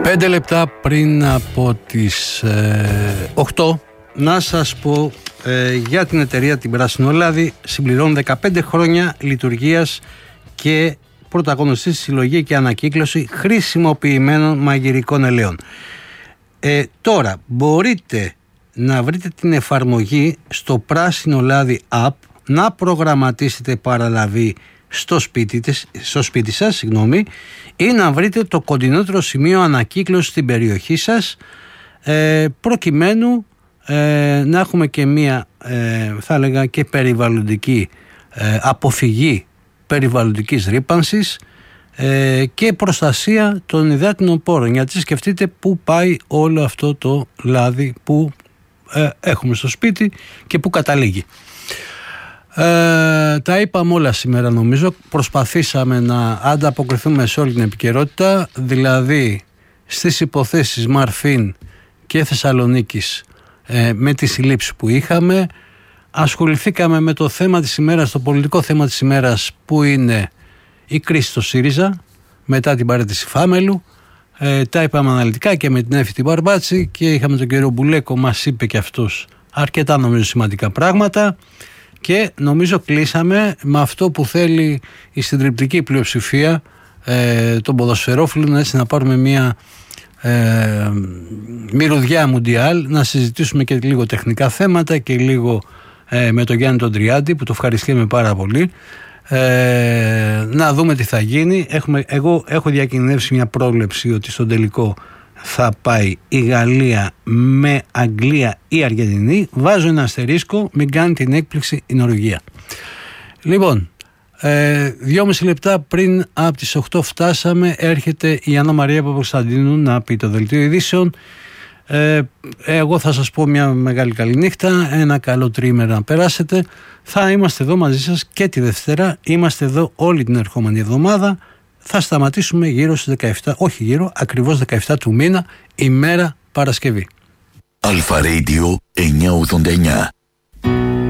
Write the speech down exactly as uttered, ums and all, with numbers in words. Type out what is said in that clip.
Πέντε λεπτά πριν από τις ε, οκτώ να σας πω ε, για την εταιρεία την Πράσινο-Λάδι. Συμπληρώνουν δεκαπέντε χρόνια λειτουργίας και πρωταγωνιστή στη συλλογή και ανακύκλωση χρησιμοποιημένων μαγειρικών ελαίων. Ε, τώρα μπορείτε να βρείτε την εφαρμογή στο Πράσινο-Λάδι app, να προγραμματίσετε παραλαβή στο σπίτι, της, στο σπίτι σας συγγνώμη, ή να βρείτε το κοντινότερο σημείο ανακύκλωσης στην περιοχή σας, ε, προκειμένου ε, να έχουμε και μία ε, θα έλεγα και περιβαλλοντική ε, αποφυγή περιβαλλοντικής ρύπανσης ε, και προστασία των υδάτινων πόρων, γιατί σκεφτείτε πού πάει όλο αυτό το λάδι που ε, έχουμε στο σπίτι και πού καταλήγει. Ε, τα είπαμε όλα σήμερα νομίζω. Προσπαθήσαμε να ανταποκριθούμε σε όλη την επικαιρότητα, δηλαδή στις υποθέσεις Μαρφίν και Θεσσαλονίκης ε, με τις συλλήψεις που είχαμε. Ασχοληθήκαμε με το θέμα της ημέρας, το πολιτικό θέμα της ημέρας, που είναι η κρίση στο ΣΥΡΙΖΑ μετά την παραίτηση Φάμελου. Ε, τα είπαμε αναλυτικά και με την Εύη την Μπαρμπάτση και είχαμε τον κύριο Μπουλέκο, μας είπε και αυτός αρκετά νομίζω σημαντικά πράγματα. Και νομίζω κλείσαμε με αυτό που θέλει η συντριπτική πλειοψηφία ε, των ποδοσφαιρόφιλων, έτσι να πάρουμε μια ε, μυρωδιά μουντιάλ, να συζητήσουμε και λίγο τεχνικά θέματα και λίγο ε, με τον Γιάννη τον Τριάντη που το ευχαριστούμε πάρα πολύ, ε, να δούμε τι θα γίνει. Έχουμε, εγώ έχω διακινδυνεύσει μια πρόβλεψη ότι στον τελικό θα πάει η Γαλλία με Αγγλία ή Αργεντινή. Βάζω ένα αστερίσκο, μην κάνει την έκπληξη η Νορβηγία. Λοιπόν, ε, δυόμιση λεπτά πριν από τις οκτώ φτάσαμε. Έρχεται η Άννα Μαρία Παπακοσταντίνου να πει το δελτίο ειδήσεων. ε, Εγώ θα σας πω μια μεγάλη καληνύχτα, ένα καλό τριήμερο να περάσετε. Θα είμαστε εδώ μαζί σας και τη Δευτέρα. Είμαστε εδώ όλη την ερχόμενη εβδομάδα. Θα σταματήσουμε γύρω στις δεκαεπτά, όχι γύρω, ακριβώς δεκαεπτά του μήνα, ημέρα Παρασκευή. Αλφα Radio εννιακόσια ογδόντα εννιά.